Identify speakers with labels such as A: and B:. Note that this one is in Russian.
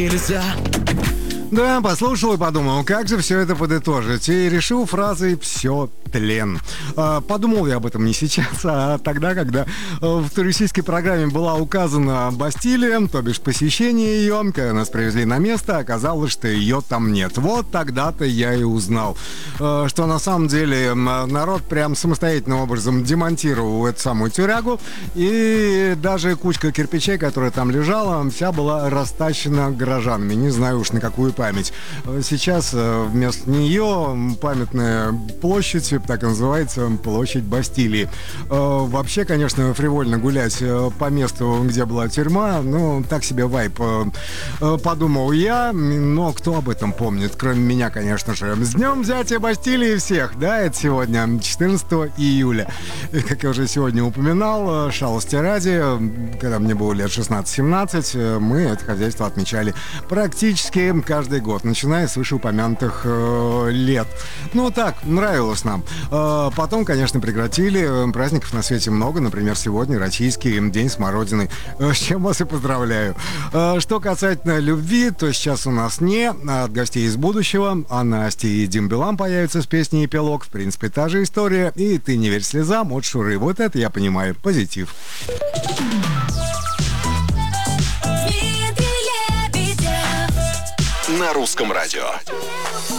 A: Нельзя.
B: Да, послушал и подумал, как же все это подытожить. И решил фразой «все тлен». Подумал я об этом не сейчас, а тогда, когда в туристической программе была указана Бастилия, то бишь посещение ее, когда нас привезли на место, оказалось, что ее там нет. Вот тогда-то я и узнал, что на самом деле народ прям самостоятельным образом демонтировал эту самую тюрягу, и даже кучка кирпичей, которая там лежала, вся была растащена горожанами. Не знаю уж на какую память. Сейчас вместо нее памятная площадь, так и называется, площадь Бастилии. Вообще, конечно, фривольно гулять по месту, где была тюрьма, ну, так себе вайп, подумал я, но кто об этом помнит, кроме меня, конечно же. С днем взятия Бастилии всех, да, это сегодня, 14 июля. И, как я уже сегодня упоминал, шалости ради, когда мне было лет 16-17, мы это хозяйство отмечали практически каждый год, начиная с вышеупомянутых лет. Ну, так, нравилось нам. Потом, конечно, прекратили. Праздников на свете много. Например, сегодня российский день смородины. С чем вас и поздравляю. Что касательно любви, то сейчас у нас не от гостей из будущего. А Настя и Дим Билан появятся с песней «Эпилог». В принципе, та же история. И «Ты не верь слезам» от Шуры. Вот это я понимаю. Позитив.
A: На русском радио.